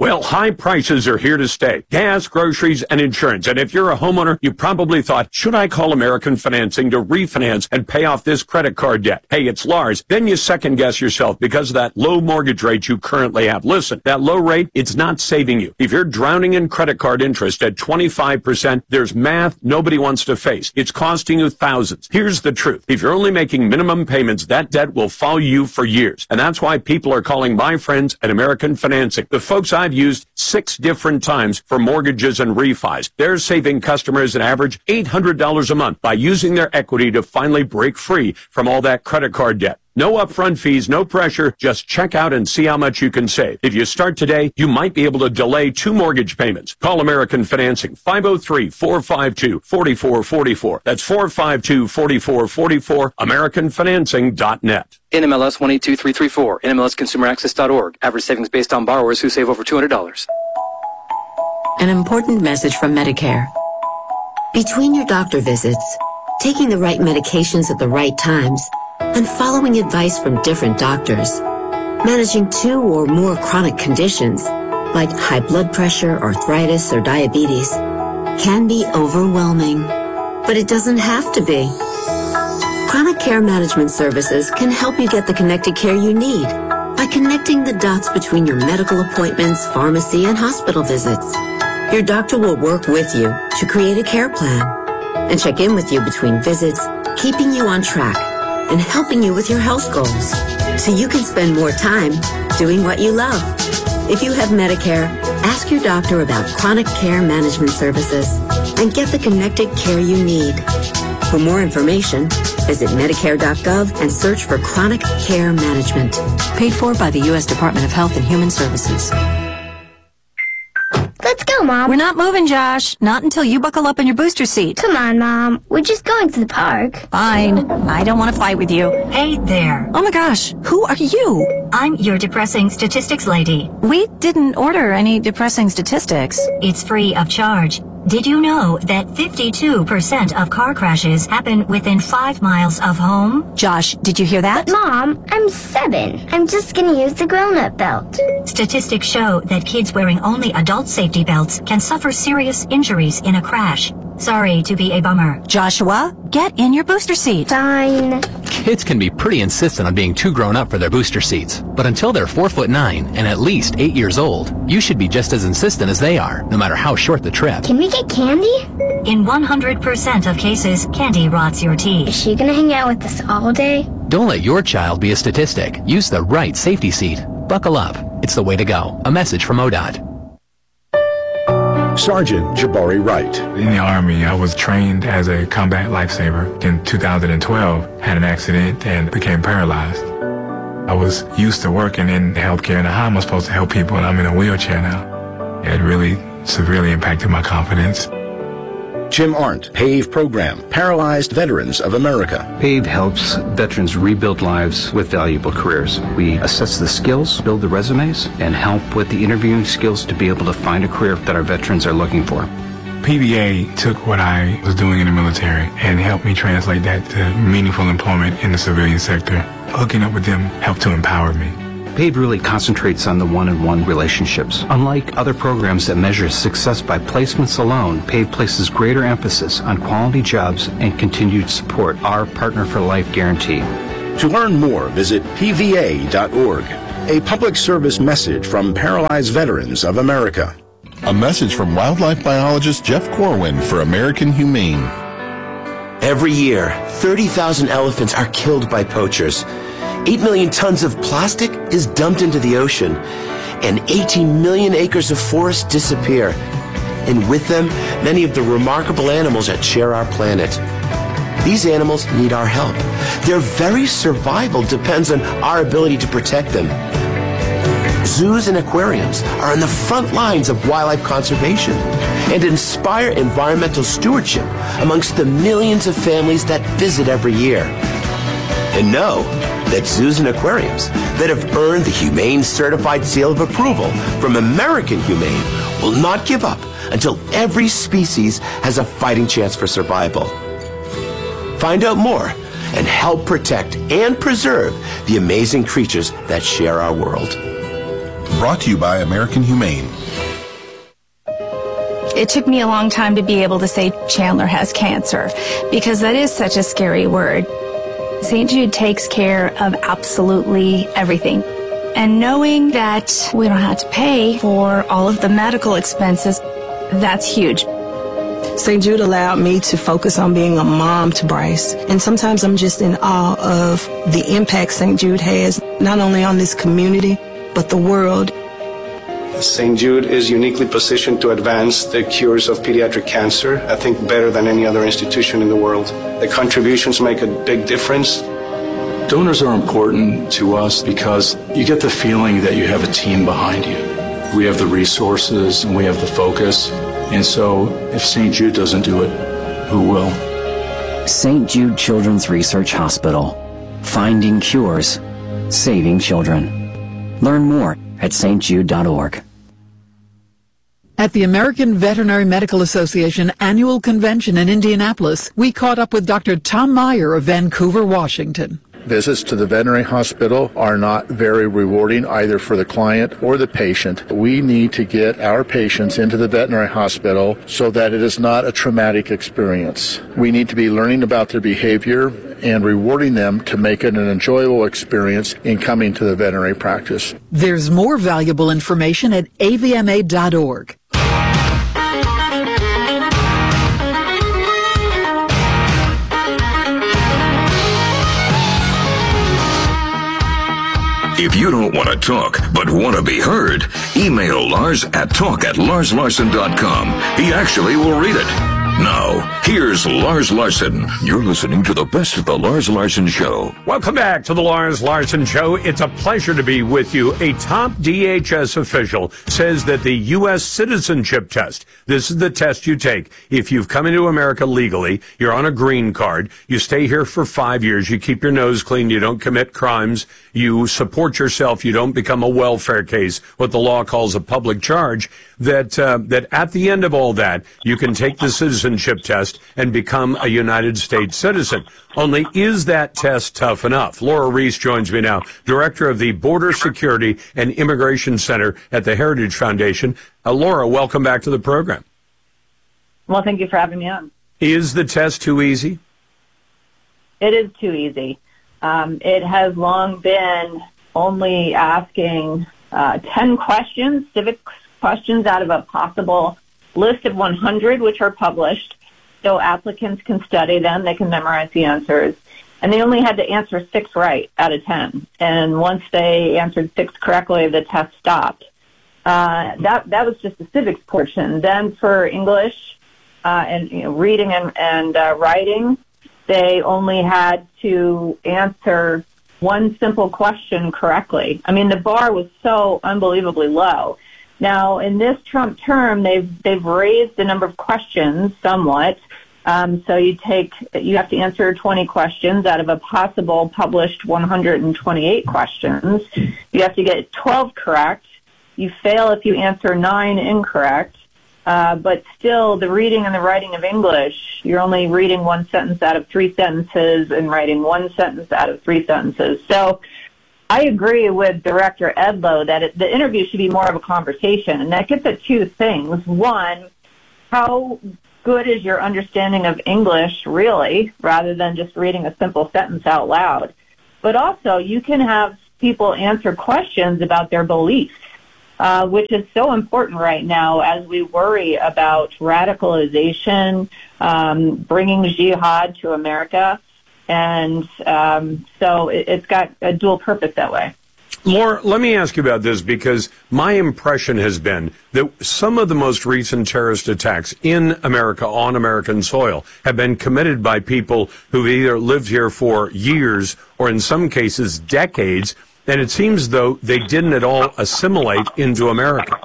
Well, high prices are here to stay. Gas, groceries, and insurance. And if you're a homeowner, you probably thought, should I call American Financing to refinance and pay off this credit card debt? Hey, it's Lars. Then you second guess yourself because of that low mortgage rate you currently have. Listen, that low rate, it's not saving you. If you're drowning in credit card interest at 25%, there's math nobody wants to face. It's costing you thousands. Here's the truth. If you're only making minimum payments, that debt will follow you for years. And that's why people are calling my friends at American Financing. The folks I've used 6 different times for mortgages and refis. They're saving customers an average $800 a month by using their equity to finally break free from all that credit card debt. No upfront fees, no pressure. Just check out and see how much you can save. If you start today, you might be able to delay 2 mortgage payments. Call American Financing, 503-452-4444. That's 452-4444, AmericanFinancing.net. NMLS 182334, NMLSConsumerAccess.org. Average savings based on borrowers who save over $200. An important message from Medicare. Between your doctor visits, taking the right medications at the right times, and following advice from different doctors, managing 2 or more chronic conditions, like high blood pressure, arthritis, or diabetes, can be overwhelming. But it doesn't have to be. Chronic Care Management Services can help you get the connected care you need by connecting the dots between your medical appointments, pharmacy, and hospital visits. Your doctor will work with you to create a care plan and check in with you between visits, keeping you on track and helping you with your health goals so you can spend more time doing what you love. If you have Medicare, ask your doctor about Chronic Care Management Services and get the connected care you need. For more information, visit Medicare.gov and search for Chronic Care Management. Paid for by the U.S. Department of Health and Human Services. Let's go, Mom. We're not moving, Josh. Not until you buckle up in your booster seat. Come on, Mom. We're just going to the park. Fine. I don't want to fight with you. Hey there. Oh my gosh. Who are you? I'm your depressing statistics lady. We didn't order any depressing statistics. It's free of charge. Did you know that 52% of car crashes happen within 5 miles of home? Josh, did you hear that? But Mom, I'm 7. I'm just gonna use the grown-up belt. Statistics show that kids wearing only adult safety belts can suffer serious injuries in a crash. Sorry to be a bummer. Joshua, get in your booster seat. Fine. Kids can be pretty insistent on being too grown up for their booster seats. But until they're 4'9" and at least 8 years old, you should be just as insistent as they are, no matter how short the trip. Can we get candy? In 100% of cases, candy rots your teeth. Is she gonna hang out with us all day? Don't let your child be a statistic. Use the right safety seat. Buckle up. It's the way to go. A message from ODOT. Sergeant Jabari Wright. In the Army, I was trained as a combat lifesaver. In 2012, had an accident and became paralyzed. I was used to working in healthcare and how am I supposed to help people, and I'm in a wheelchair now. It really severely impacted my confidence. Jim Arndt, PAVE Program, Paralyzed Veterans of America. PAVE helps veterans rebuild lives with valuable careers. We assess the skills, build the resumes, and help with the interviewing skills to be able to find a career that our veterans are looking for. PVA took what I was doing in the military and helped me translate that to meaningful employment in the civilian sector. Hooking up with them helped to empower me. PAVE really concentrates on the one-on-one relationships. Unlike other programs that measure success by placements alone, PAVE places greater emphasis on quality jobs and continued support, our Partner for Life guarantee. To learn more, visit pva.org. A public service message from Paralyzed Veterans of America. A message from wildlife biologist Jeff Corwin for American Humane. Every year, 30,000 elephants are killed by poachers. 8 million tons of plastic is dumped into the ocean, and 18 million acres of forest disappear. And with them, many of the remarkable animals that share our planet. These animals need our help. Their very survival depends on our ability to protect them. Zoos and aquariums are on the front lines of wildlife conservation and inspire environmental stewardship amongst the millions of families that visit every year. And know that zoos and aquariums that have earned the Humane Certified Seal of Approval from American Humane will not give up until every species has a fighting chance for survival. Find out more and help protect and preserve the amazing creatures that share our world. Brought to you by American Humane. It took me a long time to be able to say Chandler has cancer because that is such a scary word. St. Jude takes care of absolutely everything. And knowing that we don't have to pay for all of the medical expenses, that's huge. St. Jude allowed me to focus on being a mom to Bryce. And sometimes I'm just in awe of the impact St. Jude has, not only on this community, but the world. St. Jude is uniquely positioned to advance the cures of pediatric cancer, I think better than any other institution in the world. The contributions make a big difference. Donors are important to us because you get the feeling that you have a team behind you. We have the resources and we have the focus. And so if St. Jude doesn't do it, who will? St. Jude Children's Research Hospital. Finding cures. Saving children. Learn more at stjude.org. At the American Veterinary Medical Association annual convention in Indianapolis, we caught up with Dr. Tom Meyer of Vancouver, Washington. Visits to the veterinary hospital are not very rewarding either for the client or the patient. We need to get our patients into the veterinary hospital so that it is not a traumatic experience. We need to be learning about their behavior and rewarding them to make it an enjoyable experience in coming to the veterinary practice. There's more valuable information at avma.org. If you don't want to talk, but want to be heard, email Lars at talk@larslarson.com. He actually will read it. Now, here's Lars Larson. You're listening to the best of the Lars Larson Show. Welcome back to the Lars Larson Show. It's a pleasure to be with you. A top DHS official says that the U.S. citizenship test, this is the test you take if you've come into America legally, you're on a green card, you stay here for 5 years, you keep your nose clean, you don't commit crimes, you support yourself, you don't become a welfare case, what the law calls a public charge, that at the end of all that, you can take the citizenship test and become a United States citizen. Only, is that test tough enough? Laura Reese joins me now, director of the Border Security and Immigration Center at the Heritage Foundation. Laura, welcome back to the program. Well, thank you for having me on. Is the test too easy? It is too easy. It has long been only asking 10 questions, civic questions out of a possible list of 100, which are published, so applicants can study them, they can memorize the answers, and they only had to answer 6 right out of 10. And once they answered 6 correctly, the test stopped. That was just the civics portion. Then for English and reading and writing, they only had to answer one simple question correctly. I mean, the bar was so unbelievably low. Now, in this Trump term, they've raised the number of questions somewhat. So you have to answer 20 questions out of a possible published 128 questions. You have to get 12 correct. You fail if you answer 9 incorrect. But still, the reading and the writing of English, you're only reading 1 sentence out of 3 sentences and writing 1 sentence out of 3 sentences. So I agree with Director Edlow that the interview should be more of a conversation, and that gets at 2 things. One, how good is your understanding of English, really, rather than just reading a simple sentence out loud? But also, you can have people answer questions about their beliefs, which is so important right now as we worry about radicalization, bringing jihad to America. And so it's got a dual purpose that way. Laura, let me ask you about this, because my impression has been that some of the most recent terrorist attacks in America on American soil have been committed by people who've either lived here for years or in some cases decades, and it seems though they didn't at all assimilate into America.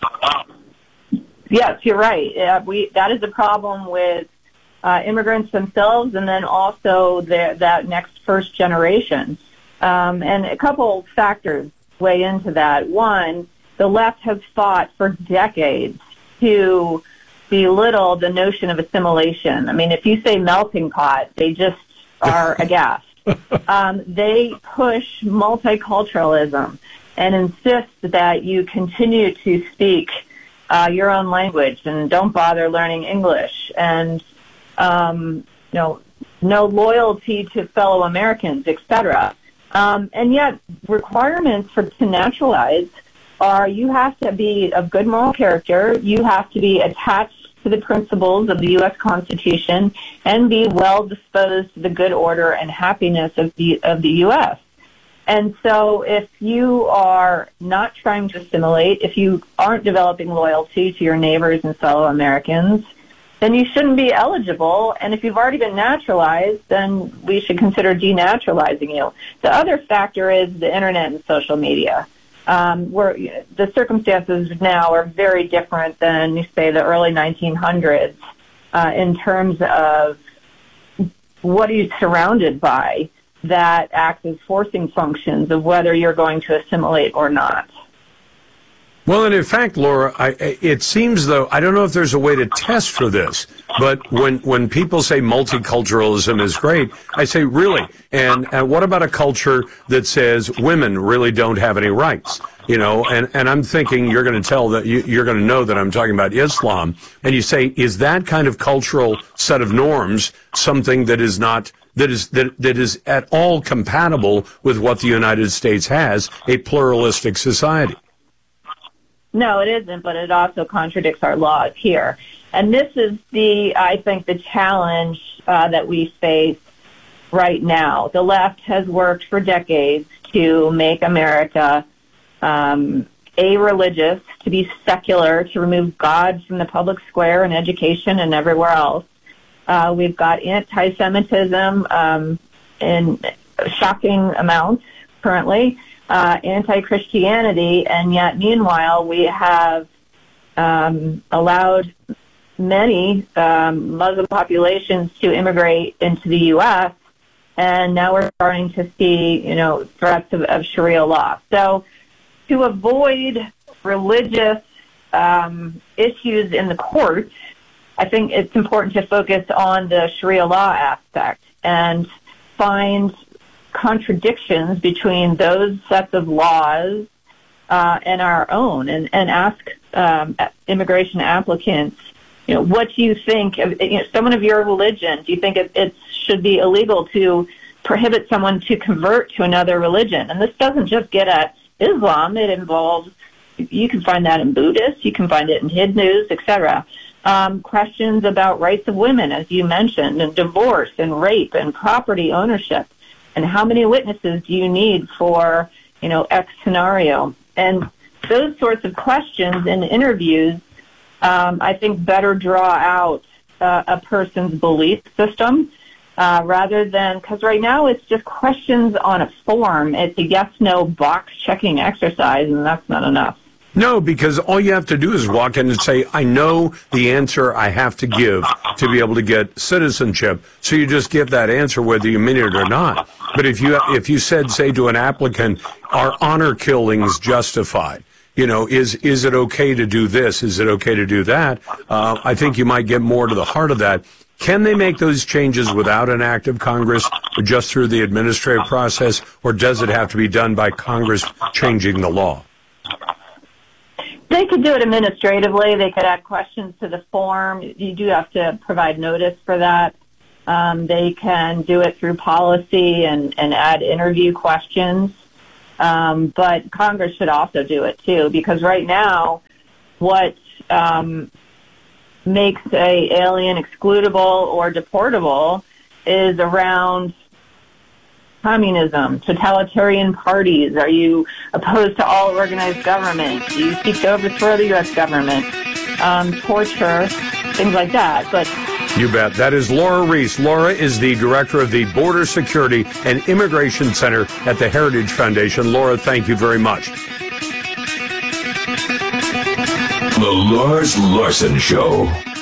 Yes, you're right. That is a problem with immigrants themselves, and then also that next first generation. And a couple factors weigh into that. One, the left has fought for decades to belittle the notion of assimilation. I mean, if you say melting pot, they just are aghast. They push multiculturalism. and insist that you continue to speak your own language and don't bother learning English, and no loyalty to fellow Americans, etc. And yet requirements to naturalize are you have to be of good moral character, you have to be attached to the principles of the U.S. Constitution, and be well disposed to the good order and happiness of the U.S. And so if you are not trying to assimilate, if you aren't developing loyalty to your neighbors and fellow Americans, then you shouldn't be eligible. And if you've already been naturalized, then we should consider denaturalizing you. The other factor is the Internet and social media. Where the circumstances now are very different than, say, the early 1900s in terms of what are you surrounded by that acts as forcing functions of whether you're going to assimilate or not. Well, and in fact, Laura, it seems though, I don't know if there's a way to test for this, but when people say multiculturalism is great, I say, really? And what about a culture that says women really don't have any rights? You know, and I'm thinking you're going to tell that you're going to know that I'm talking about Islam, and you say, is that kind of cultural set of norms something that is not that is at all compatible with what the United States has, a pluralistic society? No, it isn't, but it also contradicts our laws here. And this is I think, the challenge that we face right now. The left has worked for decades to make America a-religious, to be secular, to remove God from the public square in education and everywhere else. We've got anti-Semitism in shocking amounts currently. Anti-Christianity, and yet meanwhile we have allowed many Muslim populations to immigrate into the U.S., and now we're starting to see, threats of Sharia law. So to avoid religious issues in the courts, I think it's important to focus on the Sharia law aspect and find contradictions between those sets of laws and our own, and ask immigration applicants, what do you think of someone of your religion? Do you think it should be illegal to prohibit someone to convert to another religion? And this doesn't just get at Islam. It involves, you can find that in Buddhists, you can find it in Hindus, etc. Questions about rights of women, as you mentioned, and divorce and rape and property ownership. And how many witnesses do you need for, X scenario? And those sorts of questions in interviews, I think, better draw out a person's belief system rather than, because right now it's just questions on a form. It's a yes-no box-checking exercise, and that's not enough. No, because all you have to do is walk in and say, I know the answer I have to give to be able to get citizenship. So you just give that answer whether you mean it or not. But if you said, say, to an applicant, are honor killings justified? Is it okay to do this? Is it okay to do that? I think you might get more to the heart of that. Can they make those changes without an act of Congress or just through the administrative process, or does it have to be done by Congress changing the law? They could do it administratively. They could add questions to the form. You do have to provide notice for that. They can do it through policy and add interview questions. But Congress should also do it, too, because right now what makes an alien excludable or deportable is around communism, totalitarian parties. Are you opposed to all organized government? Do you seek to overthrow the U.S. government? Torture, things like that. But you bet. That is Laura Reese. Laura is the director of the Border Security and Immigration Center at the Heritage Foundation. Laura, thank you very much. The Lars Larson Show.